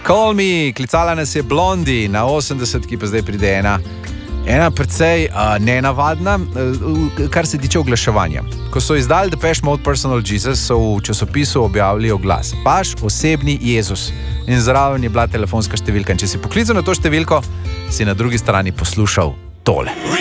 Call me, klicala nas je Blondie na 80, ki pa zdaj pride ena precej nenavadna, kar se tiče oglaševanja. Ko so izdali Depeche Mode Personal Jesus, so v časopisu objavili oglas. Vaš osebni Jezus. In zraven je bila telefonska številka. In če si poklical na to številko, si na drugi strani poslušal tole.